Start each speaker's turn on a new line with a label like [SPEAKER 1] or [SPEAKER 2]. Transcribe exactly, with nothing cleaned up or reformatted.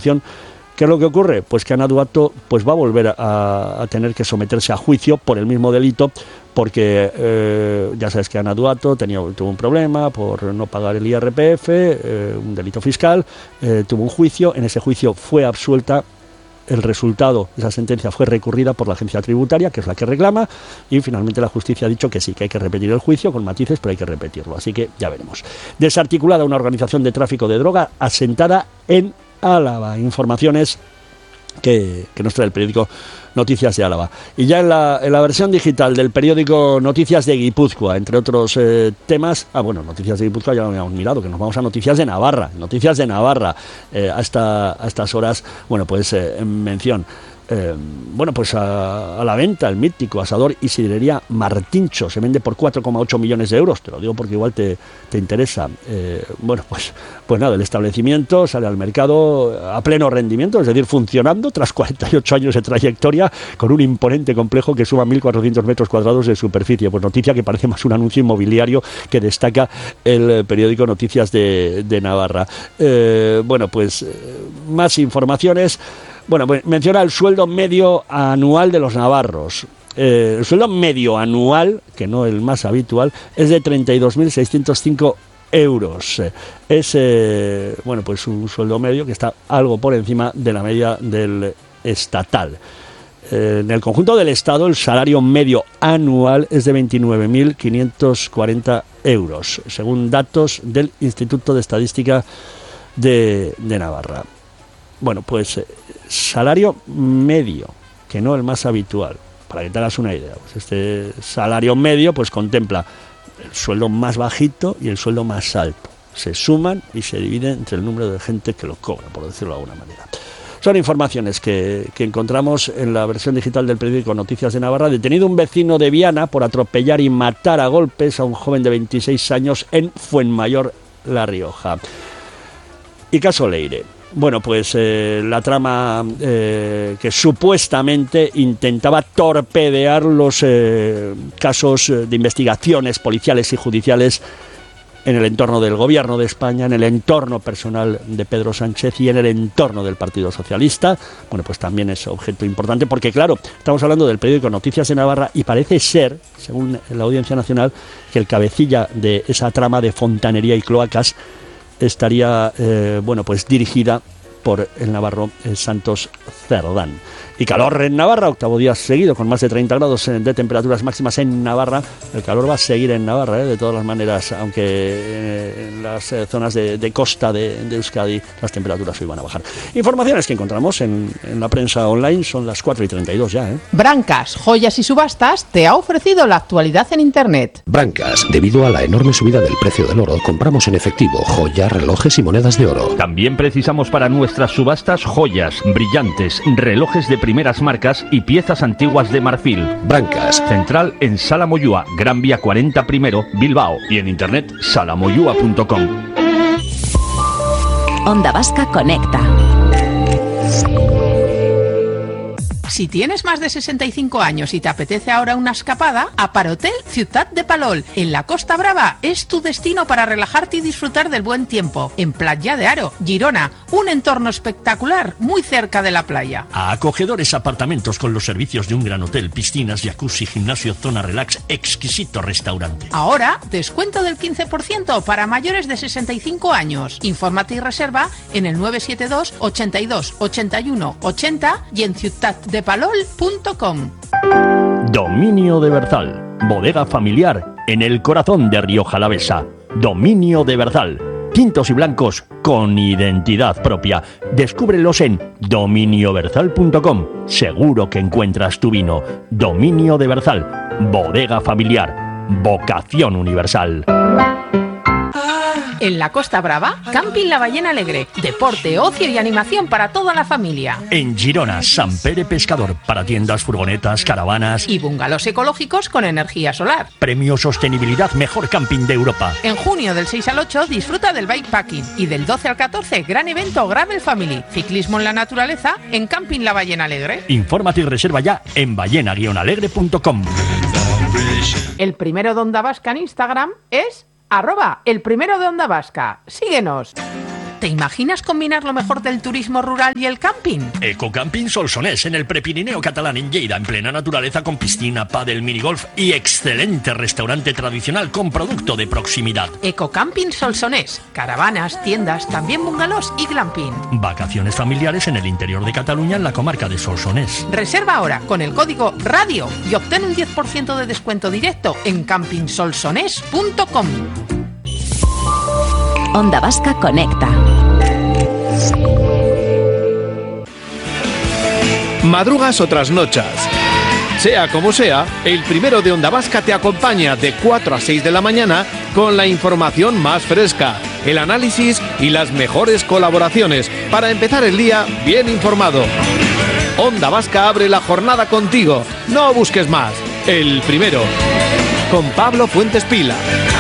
[SPEAKER 1] información. ¿Qué es lo que ocurre? Pues que Ana Duato pues va a volver a, a tener que someterse a juicio por el mismo delito, porque eh, ya sabes que Ana Duato tenía, tuvo un problema por no pagar el I R P F, eh, un delito fiscal, eh, tuvo un juicio, en ese juicio fue absuelta. El resultado de esa sentencia fue recurrida por la agencia tributaria, que es la que reclama, y finalmente la justicia ha dicho que sí, que hay que repetir el juicio con matices, pero hay que repetirlo. Así que ya veremos. Desarticulada una organización de tráfico de droga asentada en Álava. Informaciones que, que nos trae el periódico Noticias de Álava. Y ya en la, en la versión digital del periódico Noticias de Guipúzcoa, entre otros eh, temas, ah bueno, Noticias de Guipúzcoa ya lo habíamos mirado, que nos vamos a Noticias de Navarra, Noticias de Navarra, eh, hasta a estas horas, bueno, pues eh, en mención. Eh, bueno, pues a, a la venta el mítico asador y sidrería Martincho, se vende por cuatro coma ocho millones de euros, te lo digo porque igual te, te interesa. Eh, bueno, pues, pues nada, el establecimiento sale al mercado a pleno rendimiento, es decir, funcionando tras cuarenta y ocho años de trayectoria, con un imponente complejo que suma mil cuatrocientos metros cuadrados de superficie. Pues noticia que parece más un anuncio inmobiliario que destaca el periódico Noticias de, de Navarra. Eh, bueno, pues eh, más informaciones. Bueno, pues menciona el sueldo medio anual de los navarros. Eh, el sueldo medio anual, que no el más habitual, es de treinta y dos mil seiscientos cinco euros. Es, eh, bueno, pues un sueldo medio que está algo por encima de la media del estatal. Eh, en el conjunto del Estado, el salario medio anual es de veintinueve mil quinientos cuarenta euros, según datos del Instituto de Estadística de, de Navarra. Bueno, pues eh, salario medio, que no el más habitual, para que te hagas una idea. Pues este salario medio pues contempla el sueldo más bajito y el sueldo más alto. Se suman y se dividen entre el número de gente que lo cobra, por decirlo de alguna manera. Son informaciones que, que encontramos en la versión digital del periódico Noticias de Navarra. Detenido un vecino de Viana por atropellar y matar a golpes a un joven de veintiséis años en Fuenmayor, La Rioja. Y caso Leire. Bueno, pues eh, la trama eh, que supuestamente intentaba torpedear los eh, casos de investigaciones policiales y judiciales en el entorno del gobierno de España, en el entorno personal de Pedro Sánchez y en el entorno del Partido Socialista. Bueno, pues también es objeto importante porque, claro, estamos hablando del periódico Noticias de Navarra y parece ser, según la Audiencia Nacional, que el cabecilla de esa trama de fontanería y cloacas estaría, eh, bueno, pues dirigida por el navarro eh, Santos Cerdán. Y calor en Navarra, octavo día seguido, con más de treinta grados de temperaturas máximas en Navarra. El calor va a seguir en Navarra, ¿eh? De todas las maneras, aunque eh, en las eh, zonas de, de costa de, de Euskadi las temperaturas hoy van a bajar. Informaciones que encontramos en, en la prensa online, son las cuatro y treinta y dos ya, ¿eh?
[SPEAKER 2] Brancas, Joyas y Subastas te ha ofrecido la actualidad en Internet.
[SPEAKER 3] Brancas, debido a la enorme subida del precio del oro, compramos en efectivo joyas, relojes y monedas de oro.
[SPEAKER 4] También precisamos para nuestras subastas joyas, brillantes, relojes de primeras marcas y piezas antiguas de marfil.
[SPEAKER 3] Brancas.
[SPEAKER 4] Central en Sala Moyúa, Gran Vía cuarenta primero, Bilbao. Y en internet salamoyúa punto com.
[SPEAKER 5] Onda Vasca Conecta.
[SPEAKER 2] Si tienes más de sesenta y cinco años y te apetece ahora una escapada, Aparhotel Ciutat de Palol, en la Costa Brava, es tu destino para relajarte y disfrutar del buen tiempo. En Platja de Aro, Girona, un entorno espectacular muy cerca de la playa.
[SPEAKER 6] A acogedores apartamentos con los servicios de un gran hotel, piscinas, jacuzzi, gimnasio, zona relax, exquisito restaurante.
[SPEAKER 2] Ahora, descuento del quince por ciento para mayores de sesenta y cinco años. Infórmate y reserva en el nueve siete dos, ochenta y dos, ochenta y uno, ochenta y en ciutat de palol punto com.
[SPEAKER 6] Dominio de Berzal, bodega familiar en el corazón de Rioja Alavesa. Dominio de Berzal, tintos y blancos con identidad propia. Descúbrelos en dominio berzal punto com. Seguro que encuentras tu vino. Dominio de Berzal, bodega familiar, vocación universal.
[SPEAKER 2] En la Costa Brava, Camping La Ballena Alegre. Deporte, ocio y animación para toda la familia.
[SPEAKER 6] En Girona, Sant Pere Pescador, para tiendas, furgonetas, caravanas
[SPEAKER 2] y bungalows ecológicos con energía solar.
[SPEAKER 6] Premio Sostenibilidad Mejor Camping de Europa.
[SPEAKER 2] En junio del seis al ocho disfruta del bikepacking y del doce al catorce gran evento Gravel Family. Ciclismo en la naturaleza en Camping La Ballena Alegre.
[SPEAKER 6] Infórmate y reserva ya en ballena guion alegre punto com.
[SPEAKER 2] El primero de Onda Vasca en Instagram es arroba el primero de Onda Vasca. Síguenos. ¿Te imaginas combinar lo mejor del turismo rural y el camping?
[SPEAKER 6] Ecocamping Solsonés, en el Prepirineo catalán, en Lleida, en plena naturaleza, con piscina, pádel, minigolf y excelente restaurante tradicional con producto de proximidad.
[SPEAKER 2] Ecocamping Solsonés, caravanas, tiendas, también bungalows y glamping.
[SPEAKER 6] Vacaciones familiares en el interior de Cataluña, en la comarca de Solsonés.
[SPEAKER 2] Reserva ahora con el código RADIO y obtén un diez por ciento de descuento directo en camping solsonés punto com.
[SPEAKER 5] Onda Vasca Conecta.
[SPEAKER 7] Madrugas o trasnochas. Sea como sea, el primero de Onda Vasca te acompaña de cuatro a seis de la mañana con la información más fresca, el análisis y las mejores colaboraciones para empezar el día bien informado. Onda Vasca abre la jornada contigo. No busques más. El primero. Con Pablo Fuentes Pila.